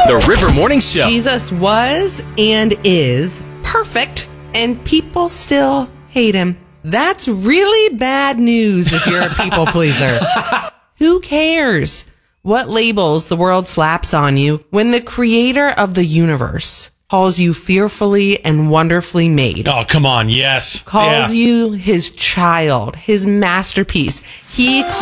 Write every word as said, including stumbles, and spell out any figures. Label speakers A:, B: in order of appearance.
A: The River Morning Show.
B: Jesus was and is perfect, and people still hate him. That's really bad news if you're a people pleaser. Who cares what labels the world slaps on you when the creator of the universe calls you fearfully and wonderfully made?
C: Oh, come on. Yes.
B: Calls
C: Yeah.
B: you his child, his masterpiece. He